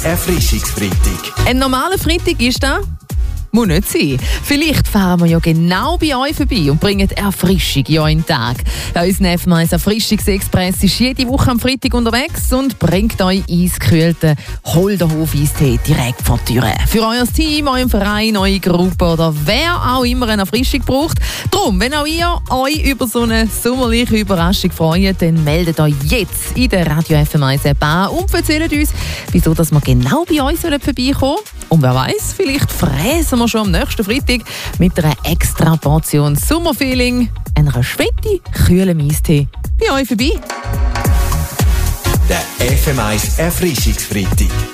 Erfrischungsfreitag. Ein normaler Freitag ist das? Muss nicht sein. Vielleicht fahren wir ja genau bei euch vorbei und bringen Erfrischung in euren Tag. Ja, unser F1 Erfrischungsexpress ist jede Woche am Freitag unterwegs und bringt euch eiskühlten Holderhof-Eistee direkt vor die Tür. Für euer Team, euren Verein, eure Gruppe oder wer auch immer eine Erfrischung braucht. Darum, wenn auch ihr euch über so eine sommerliche Überraschung freut, dann meldet euch jetzt in der Radio F1 App an und erzählt uns, wieso dass wir genau bei euch vorbeikommen sollen. Und wer weiß, vielleicht fräsen wir schon am nächsten Freitag mit einer extra Portion Sommerfeeling, einer schweddi kühlen Eistee bei euch vorbei. Der FM1 Erfrischungsfreitag.